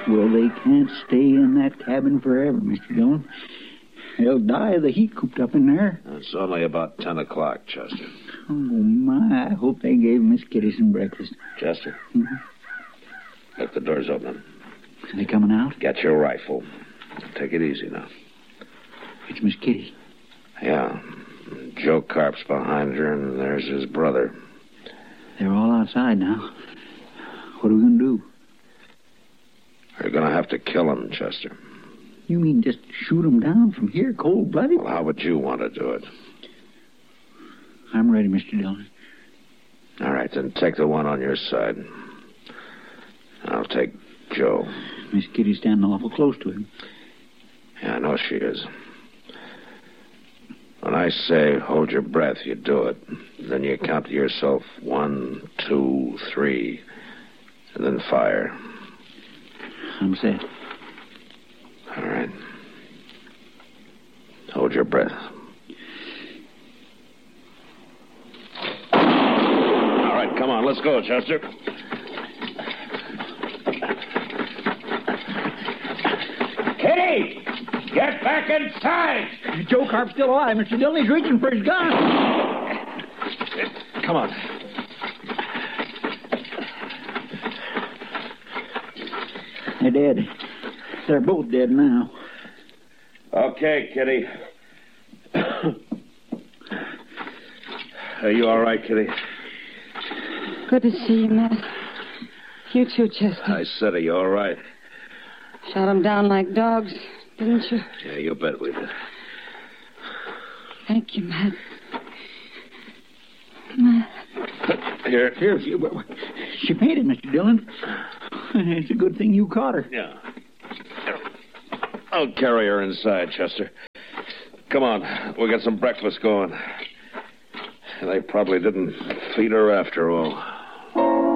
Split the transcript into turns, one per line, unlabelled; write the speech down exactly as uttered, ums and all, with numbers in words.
Well, they can't stay in that cabin forever, Mister Dillon. They'll die of the heat cooped up in there.
It's only about ten o'clock, Chester.
Oh, my. I hope they gave Miss Kitty some breakfast.
Chester?
Mm-hmm.
Look, the door's open.
Are they coming out?
Get your rifle. Take it easy now.
It's Miss Kitty.
Yeah. Joe Carp's behind her, and there's his brother.
They're all outside now. What are we going to do?
You're going to have to kill him, Chester.
You mean just shoot him down from here, cold-blooded?
Well, how would you want to do it?
I'm ready, Mister Dillon.
All right, then take the one on your side. I'll take Joe.
Miss Kitty's standing awful close to him.
Yeah, I know she is. When I say hold your breath, you do it. Then you count to yourself one, two, three, and then fire.
I'm set.
All right. Hold your breath. All right, come on, let's go, Chester.
Kitty! Get back inside!
Joe Carp's still alive. Mister Dillon, he's reaching for his gun.
Come on.
They're dead. They're both dead now.
Okay, Kitty. Are you all right, Kitty?
Good to see you, Matt. You too, Chester.
I said, are you all right?
Shot them down like dogs, didn't you?
Yeah, you bet we did.
Thank you, Matt. Matt.
Here.
Here, she, she fainted, Mister Dillon. It's a good thing you caught her.
Yeah. I'll carry her inside, Chester. Come on, we'll get some breakfast going. They probably didn't feed her after all.